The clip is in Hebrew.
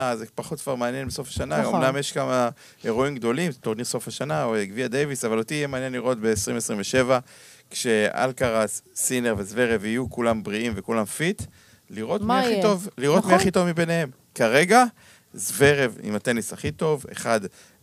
זה פחות כבר מעניין בסוף השנה, אמנם יש כמה אירועים גדולים, טורניר סוף השנה או גביע דייביס, אבל אותי יהיה מעניין לראות ב-2027, כשאלקרס, סינר וזוורב יהיו כולם בריאים וכולם פיט, לראות מי הכי טוב, לראות מי הכי טוב מביניהם. כרגע, זוורב עם הטניס הכי טוב, אחד